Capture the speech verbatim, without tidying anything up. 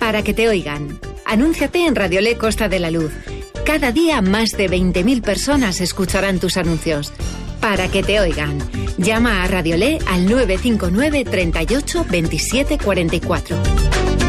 Para que te oigan. Anúnciate en Radiolé Costa de la Luz. Cada día más de veinte mil personas escucharán tus anuncios. Para que te oigan. Llama a Radiolé al nueve cinco nueve, treinta y ocho, veintisiete cuarenta y cuatro.